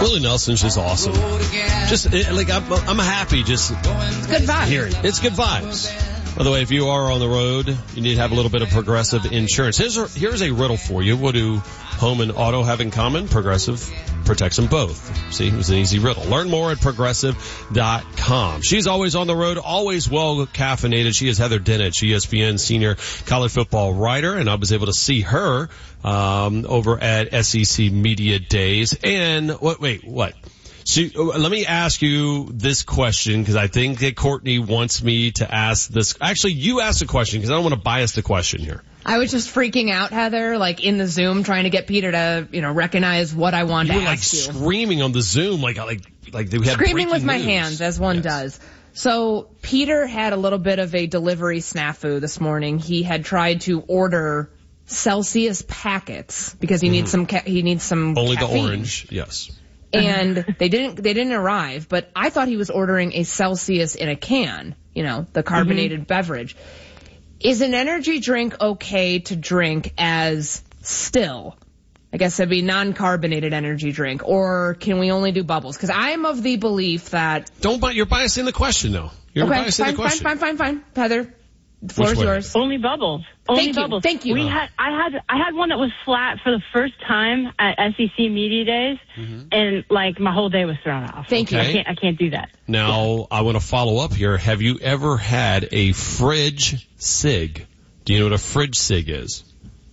Willie Nelson's just awesome. I'm happy. Just it's good vibes. Here, it's good vibes. By the way, if you are on the road, you need to have a little bit of Progressive insurance. Here's a riddle for you. What do home and auto have in common? Progressive protects them both. See, it was an easy riddle. Learn more at Progressive.com. She's always on the road, always well caffeinated. She is Heather Dinich, ESPN senior college football writer, and I was able to see her over at SEC Media Days. And what? Let me ask you this question, because I think that Courtney wants me to ask this. Actually, you ask the question, because I don't want to bias the question here. I was just freaking out, Heather, like in the Zoom, trying to get Peter to, recognize what I wanted to ask you. You were screaming on the Zoom, like we had screaming with my news. hands, as one does. So Peter had a little bit of a delivery snafu this morning. He had tried to order Celsius packets because he needs some. He needs some. Only caffeine. The orange, yes. And they didn't arrive. But I thought he was ordering a Celsius in a can. The carbonated beverage. Is an energy drink okay to drink as still? I guess it'd be non-carbonated energy drink, or can we only do bubbles? Because I'm of the belief that you're biasing the question though. You're biasing the question. Fine. Heather, the floor is yours. Only bubbles. Bubbles. Thank you. I had one that was flat for the first time at SEC Media Days, and my whole day was thrown off. Thank you. I can't do that. Now I want to follow up here. Have you ever had a fridge cig? Do you know what a fridge cig is?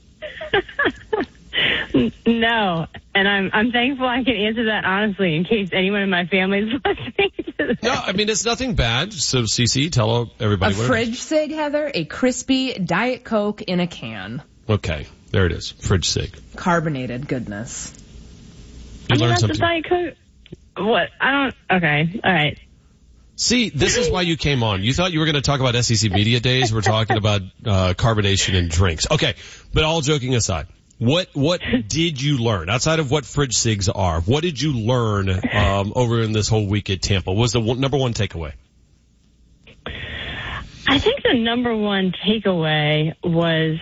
No, and I'm thankful I can answer that honestly in case anyone in my family is listening to this. No, I mean, it's nothing bad. So, CC, tell everybody what it is. A fridge cig, Heather, a crispy Diet Coke in a can. Okay, there it is. Fridge cig. Carbonated goodness. You learned that's something. A Diet Coke. What? Okay, all right. See, this is why you came on. You thought you were going to talk about SEC Media Days. We're talking about carbonation and drinks. Okay, but all joking aside. What did you learn outside of what fridge cigs are? What did you learn over in this whole week at Tampa? What was the number one takeaway? I think the number one takeaway was,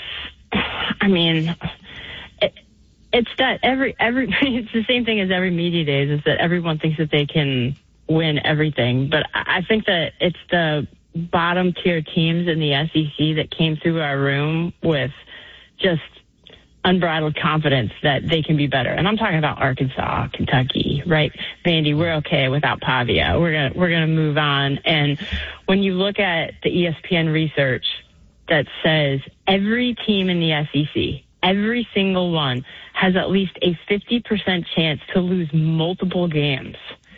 it's that it's the same thing as every media days. Is that everyone thinks that they can win everything, but I think that it's the bottom tier teams in the SEC that came through our room with just unbridled confidence that they can be better. And I'm talking about Arkansas, Kentucky, right? Vandy, we're okay without Pavia. We're gonna move on. And when you look at the ESPN research that says every team in the SEC, every single one, has at least a 50% chance to lose multiple games.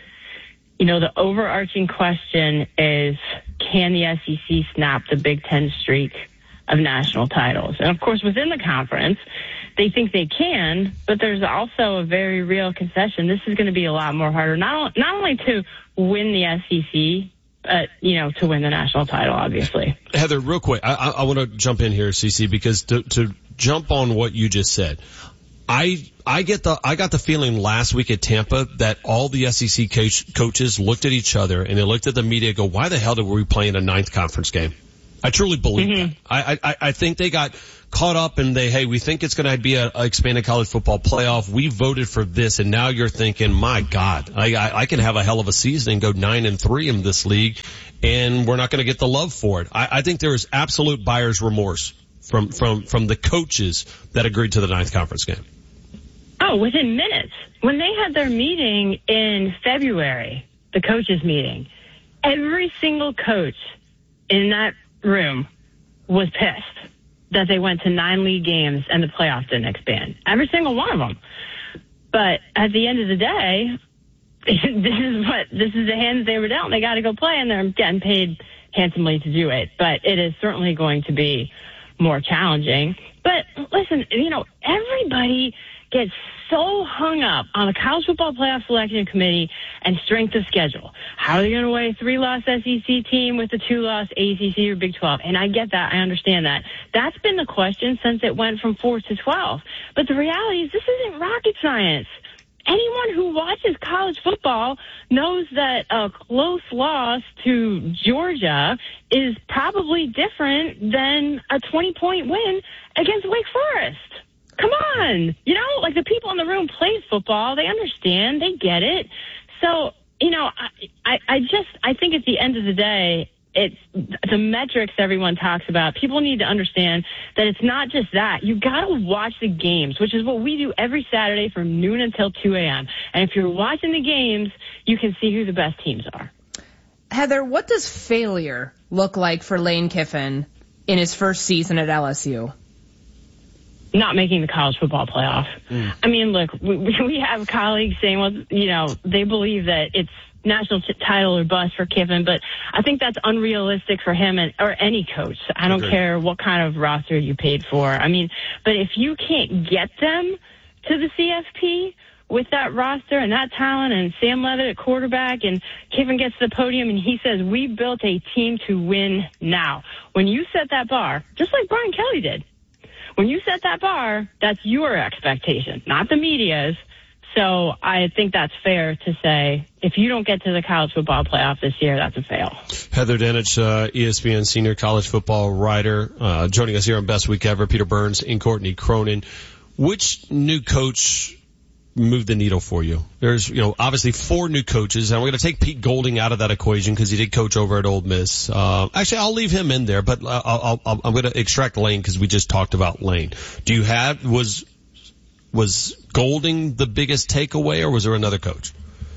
The overarching question is, can the SEC snap the Big Ten streak of national titles? And of course, within the conference, they think they can, but there's also a very real concession. This is going to be a lot more harder, not only to win the SEC, but, to win the national title, obviously. Heather, real quick, I want to jump in here, CC, because to jump on what you just said, I got the feeling last week at Tampa that all the SEC coaches looked at each other and they looked at the media and go, why the hell were we playing a ninth conference game? I truly believe that. I think they got caught up and we think it's going to be a expanded college football playoff. We voted for this, and now you're thinking, my God, I can have a hell of a season and go 9-3 in this league, and we're not going to get the love for it. I think there is absolute buyer's remorse from the coaches that agreed to the ninth conference game. Oh, within minutes. When they had their meeting in February, the coaches meeting, every single coach in that room was pissed that they went to 9 league games and the playoffs didn't expand. Every single one of them. But at the end of the day, this is the hand that they were dealt. They got to go play, and they're getting paid handsomely to do it. But it is certainly going to be more challenging. But listen, everybody gets so hung up on the College Football Playoff Selection Committee and strength of schedule. How are they going to weigh a 3-loss SEC team with a 2-loss ACC or Big 12? And I get that. I understand that. That's been the question since it went from 4 to 12. But the reality is this isn't rocket science. Anyone who watches college football knows that a close loss to Georgia is probably different than a 20-point win against Wake Forest. Come on. You know, like the people in the room play football. They understand. They get it. So, you know, I think at the end of the day, it's the metrics everyone talks about. People need to understand that it's not just that. You got to watch the games, which is what we do every Saturday from noon until 2 a.m. And if you're watching the games, you can see who the best teams are. Heather, what does failure look like for Lane Kiffin in his first season at LSU? Not making the college football playoff. I mean, look, we have colleagues saying, well, you know, they believe that it's national title or bust for Kiffin, but I think that's unrealistic for him or any coach. I don't care what kind of roster you paid for. I mean, but if you can't get them to the CFP with that roster and that talent and Sam Leavitt at quarterback and Kiffin gets to the podium and he says, we built a team to win now. When you set that bar, just like Brian Kelly did, when you set that bar, that's your expectation, not the media's. So I think that's fair to say if you don't get to the college football playoff this year, that's a fail. Heather Dinich, ESPN senior college football writer, joining us here on Best Week Ever. Peter Burns and Courtney Cronin. Which new coach moved the needle for you? There's, you know, obviously 4 new coaches, and we're going to take Pete Golding out of that equation because he did coach over at Ole Miss. Actually, I'll leave him in there, but I'm going to extract Lane because we just talked about Lane. Do you have was Golding the biggest takeaway, or was there another coach?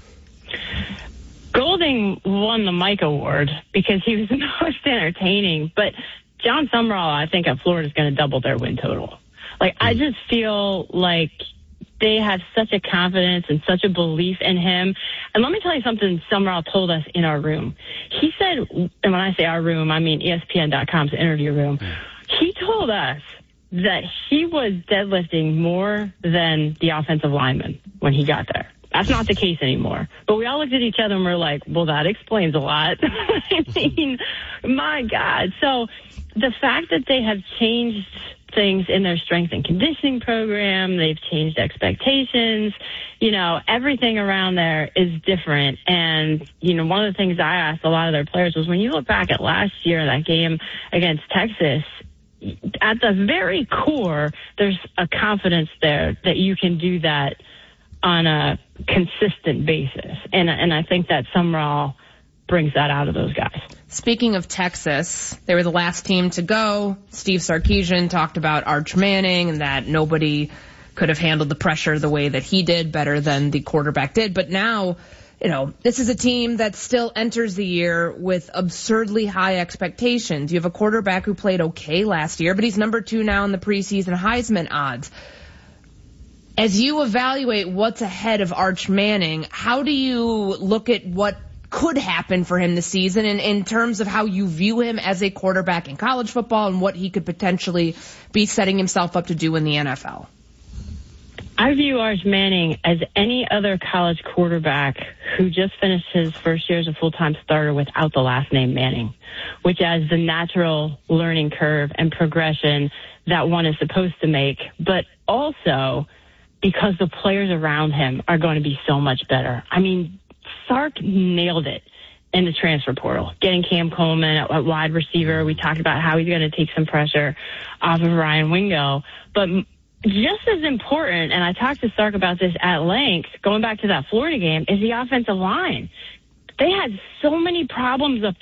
Golding won the Mike Award because he was the most entertaining, but John Sumrall, I think, at Florida is going to double their win total. Like, I just feel like they have such a confidence and such a belief in him. And let me tell you something Sumrall told us in our room. He said, and when I say our room, I mean ESPN.com's interview room. He told us that he was deadlifting more than the offensive lineman when he got there. That's not the case anymore. But we all looked at each other and we're like, well, that explains a lot. I mean, my God. So the fact that they have changed things in their strength and conditioning program, they've changed expectations, you know, everything around there is different. And, you know, one of the things I asked a lot of their players was when you look back at last year, that game against Texas, at the very core, there's a confidence there that you can do that on a consistent basis. And I think that Sumrall brings that out of those guys. Speaking of Texas, they were the last team to go. Steve Sarkisian talked about Arch Manning and that nobody could have handled the pressure the way that he did, better than the quarterback did. But now, you know, this is a team that still enters the year with absurdly high expectations. You have a quarterback who played okay last year, but he's number 2 now in the preseason Heisman odds. As you evaluate what's ahead of Arch Manning, how do you look at what could happen for him this season and in terms of how you view him as a quarterback in college football and what he could potentially be setting himself up to do in the NFL? I view Arch Manning as any other college quarterback who just finished his first year as a full-time starter without the last name Manning, which has the natural learning curve and progression that one is supposed to make, but also because the players around him are going to be so much better. I mean, Sark nailed it in the transfer portal, getting Cam Coleman at wide receiver. We talked about how he's going to take some pressure off of Ryan Wingo, but just as important, and I talked to Sark about this at length, going back to that Florida game, is the offensive line. They had so many problems up